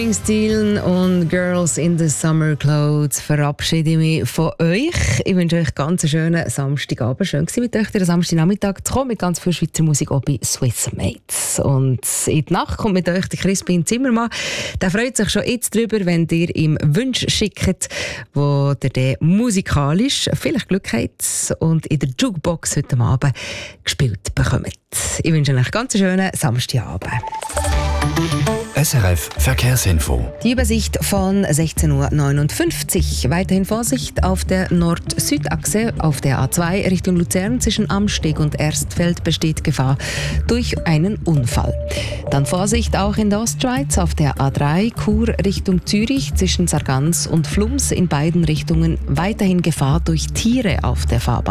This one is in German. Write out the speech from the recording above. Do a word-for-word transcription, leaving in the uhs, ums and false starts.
Stilen und Girls in the Summer Clothes verabschiede ich mich von euch. Ich wünsche euch ganz einen schönen Samstagabend. Schön gewesen mit euch, den Samstagnachmittag zu kommen mit ganz viel Schweizer Musik auch bei Swiss Mates. Und in die Nacht kommt mit euch der Crispin Zimmermann. Der freut sich schon jetzt drüber, wenn ihr ihm Wünsche schickt, wo ihr dann musikalisch vielleicht Glück habt und in der Jukebox heute Abend gespielt bekommt. Ich wünsche euch ganz einen schönen Samstagabend. S R F Verkehrsinfo. Die Übersicht von sechzehn Uhr neunundfünfzig. Weiterhin Vorsicht auf der Nord-Süd-Achse. Auf der A zwei Richtung Luzern zwischen Amsteg und Erstfeld besteht Gefahr durch einen Unfall. Dann Vorsicht auch in der Ostschweiz auf der A drei Chur Richtung Zürich zwischen Sargans und Flums. In beiden Richtungen weiterhin Gefahr durch Tiere auf der Fahrbahn.